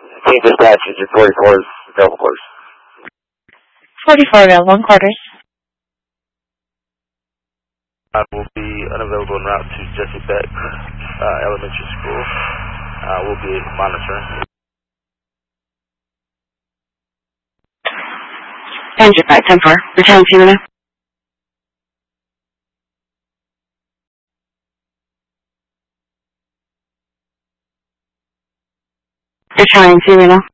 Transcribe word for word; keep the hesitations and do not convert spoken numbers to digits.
Team dispatch, engine forty-four is available quarters. forty-four available in quarters. I will be unavailable en route to Jesse Beck uh, Elementary School. Uh, we'll be monitoring. Engine five ten four. Return to Reno. Returning to Reno.